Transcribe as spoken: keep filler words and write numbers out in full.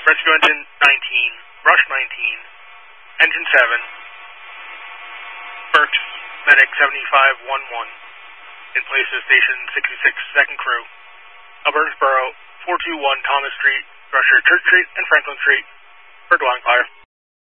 Rescue Engine nineteen, Rush nineteen, Engine seven, Berks, Medic seventy-five one one, in place of Station sixty-six, second crew, Albertusboro, four two one Thomas Street, Crusher Church Street, and Franklin Street, for dwelling fire.